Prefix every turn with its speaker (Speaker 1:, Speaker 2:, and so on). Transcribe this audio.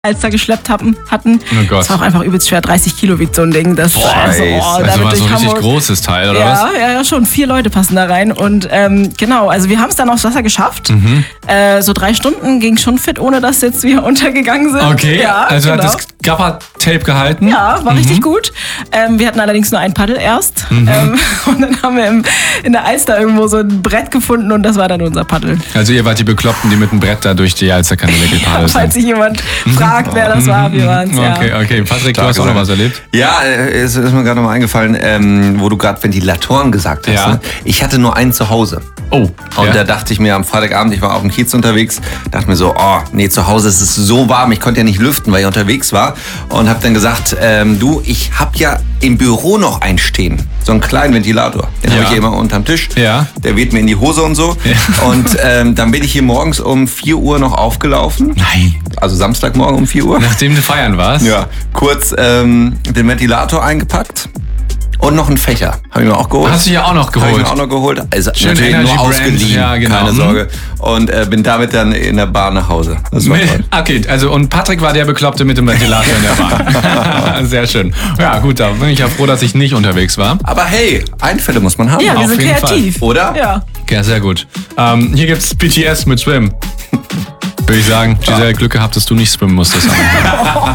Speaker 1: Alster geschleppt hatten.
Speaker 2: Oh Gott.
Speaker 1: Das war auch einfach übelst schwer. 30 Kilo wiegt so ein Ding. Das
Speaker 2: Also war so ein richtig großes Teil, oder was?
Speaker 1: Ja, schon. 4 Leute passen da rein. Und genau, also wir haben es dann aufs Wasser geschafft. So 3 Stunden ging schon fit, ohne dass jetzt wir untergegangen sind.
Speaker 2: Okay,
Speaker 1: ja,
Speaker 2: also
Speaker 1: genau.
Speaker 2: hat das Gaffer-Tape gehalten?
Speaker 1: Ja, war richtig gut. Wir hatten allerdings nur ein Paddel erst. Und dann haben wir in der Alster irgendwo so ein Brett gefunden und das war dann unser Paddel.
Speaker 2: Also ihr wart die Bekloppten, die mit dem Brett da durch die Alsterkanäle gepaddelt
Speaker 1: Falls
Speaker 2: sind.
Speaker 1: sich jemand fragt, wer das war, wir waren es.
Speaker 2: Okay. Patrick, du hast auch noch was erlebt?
Speaker 3: Ja, es ist mir gerade noch mal eingefallen, wo du gerade Ventilatoren gesagt hast.
Speaker 2: Ja.
Speaker 3: Ne? Ich hatte nur einen zu Hause.
Speaker 2: Oh.
Speaker 3: Und da dachte ich mir am Freitagabend, ich war auf dem Kiez unterwegs, dachte mir so, zu Hause ist es so warm, ich konnte ja nicht lüften, weil ich unterwegs war. Und habe dann gesagt, ich habe ja im Büro noch einen stehen, so einen kleinen Ventilator. Den habe ich hier immer unterm Tisch.
Speaker 2: Ja.
Speaker 3: Der weht mir in die Hose und so. Ja. Und dann bin ich hier morgens um 4 Uhr noch aufgelaufen.
Speaker 2: Nein.
Speaker 3: Also Samstagmorgen um 4 Uhr.
Speaker 2: Nachdem du feiern warst?
Speaker 3: Ja, kurz den Ventilator eingepackt und noch einen Fächer. Habe ich mir auch geholt.
Speaker 2: Hast du ja auch noch geholt?
Speaker 3: Habe ich mir auch noch geholt. Also
Speaker 2: schön
Speaker 3: natürlich
Speaker 2: Energy
Speaker 3: nur
Speaker 2: Brand.
Speaker 3: ausgeliehen,
Speaker 2: Ja, genau.
Speaker 3: keine Sorge. Und bin damit dann in der Bahn nach Hause. Das war toll.
Speaker 2: Okay, also und Patrick war der Bekloppte mit dem Ventilator in der Bahn. Sehr schön. Ja gut, da bin ich ja froh, dass ich nicht unterwegs war.
Speaker 3: Aber hey, Einfälle muss man haben.
Speaker 1: Ja, wir
Speaker 2: Auf
Speaker 1: sind
Speaker 2: jeden
Speaker 1: kreativ.
Speaker 2: Fall.
Speaker 3: Oder?
Speaker 1: Ja.
Speaker 2: Ja, sehr gut. Hier gibt's BTS mit Swim. Würde ich sagen, Giselle, Glück gehabt, dass du nicht swimmen musstest.